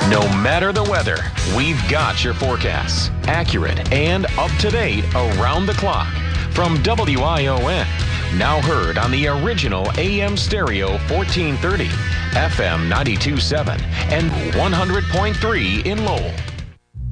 No matter the weather, we've got your forecasts. Accurate and up-to-date around the clock. From WION. Now heard on the original AM stereo 1430, FM 92.7, and 100.3 in Lowell.